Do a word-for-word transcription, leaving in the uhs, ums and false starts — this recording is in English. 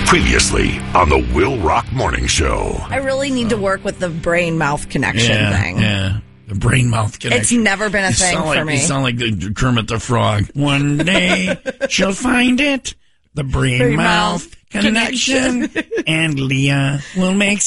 Previously on the Will Rock Morning Show. I really need to work with the brain-mouth connection yeah, thing. Yeah, the brain-mouth connection. It's never been a you thing for like, me. You sound like the Kermit the Frog. One day she'll find it, the brain-mouth brain-mouth connection, connection. and Leah will make